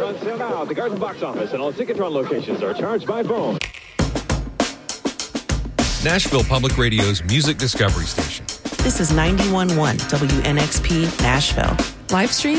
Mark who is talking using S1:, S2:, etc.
S1: on sale now at the Garden Box Office, and all Ticketron locations are charged by phone.
S2: Nashville Public Radio's Music Discovery Station.
S3: This is 91.1 WNXP Nashville.
S4: Live stream